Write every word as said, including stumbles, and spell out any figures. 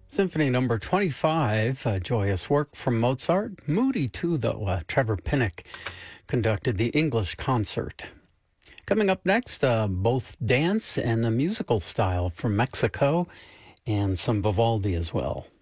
Symphony number twenty-five, a joyous work from Mozart. Moody, too, though. Uh, Trevor Pinnock conducted the English concert. Coming up next, uh, both dance and a musical style from Mexico and some Vivaldi as well.